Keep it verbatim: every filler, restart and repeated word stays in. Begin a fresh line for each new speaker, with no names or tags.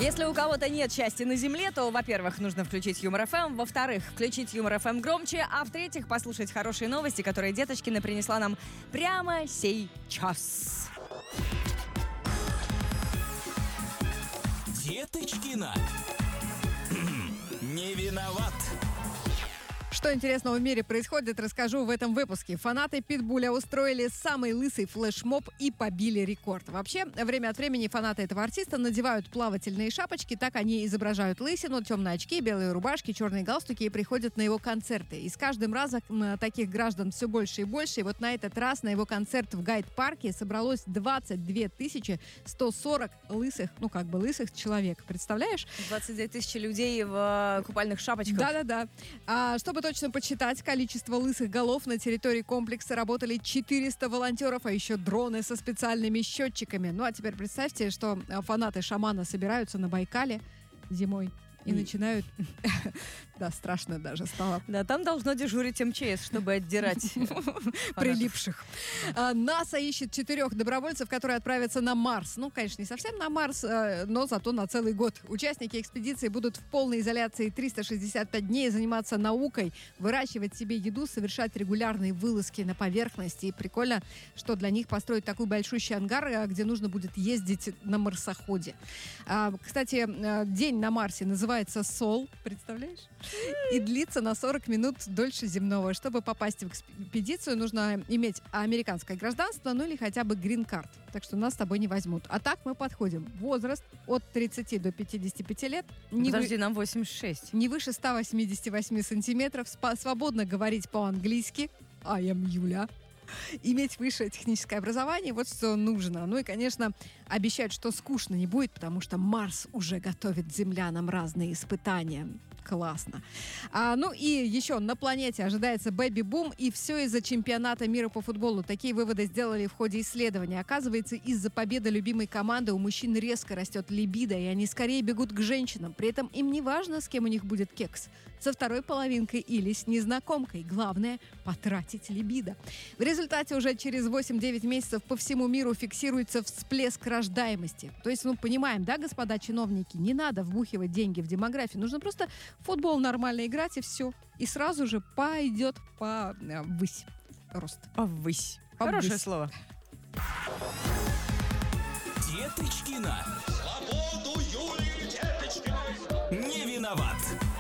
Если у кого-то нет счастья на земле, то, во-первых, нужно включить Юмор эф эм, во-вторых, включить Юмор эф эм громче, а в-третьих, послушать хорошие новости, которые Деточкина принесла нам прямо сейчас.
Деточкина не виноват.
Что интересного в мире происходит, расскажу в этом выпуске. Фанаты Питбуля устроили самый лысый флешмоб и побили рекорд. Вообще, время от времени фанаты этого артиста надевают плавательные шапочки, так они изображают лысину, темные очки, белые рубашки, черные галстуки и приходят на его концерты. И с каждым разом таких граждан все больше и больше. И вот на этот раз на его концерт в Гайд-парке собралось двадцать две тысячи сто сорок лысых, ну как бы лысых человек. Представляешь?
двадцать две тысячи людей в купальных шапочках.
Да-да-да. А чтобы точно почитать количество лысых голов, на территории комплекса работали четыреста волонтеров, а еще дроны со специальными счетчиками. Ну а теперь представьте, что фанаты шамана собираются на Байкале зимой и, и... начинают... Да, страшно даже стало.
Да, там должно дежурить эм че эс, чтобы отдирать
прилипших. НАСА ищет четырех добровольцев, которые отправятся на Марс. Ну, конечно, не совсем на Марс, но зато на целый год. Участники экспедиции будут в полной изоляции триста шестьдесят пять дней, заниматься наукой, выращивать себе еду, совершать регулярные вылазки на поверхность. И прикольно, что для них построить такой большущий ангар, где нужно будет ездить на марсоходе. Кстати, день на Марсе называется Сол. Представляешь? И длится на сорок минут дольше земного. Чтобы попасть в экспедицию, нужно иметь американское гражданство, ну или хотя бы грин-карт. Так что нас с тобой не возьмут. А так мы подходим. Возраст от тридцати до пятидесяти пяти лет. Не
Подожди,
вы...
нам восемьдесят шесть.
Не выше ста восьмидесяти восьми сантиметров. Спа- свободно говорить по-английски. I am Юля. Иметь высшее техническое образование, вот что нужно. Ну и, конечно, обещать, что скучно не будет, потому что Марс уже готовит землянам разные испытания. Классно. А, ну и еще на планете ожидается бэби-бум, и все из-за чемпионата мира по футболу. Такие выводы сделали в ходе исследования. Оказывается, из-за победы любимой команды у мужчин резко растет либидо, и они скорее бегут к женщинам. При этом им не важно, с кем у них будет кекс. Со второй половинкой или с незнакомкой. Главное – потратить либидо. В результате уже через восемь-девять месяцев по всему миру фиксируется всплеск рождаемости. То есть, ну, понимаем, да, господа чиновники, не надо вбухивать деньги в демографию. Нужно просто в футбол нормально играть, и все. И сразу же пойдет повысь рост.
Повысь. Хорошее слово.
Деточкина. Свободу Юлии Деточкиной. Не виноват.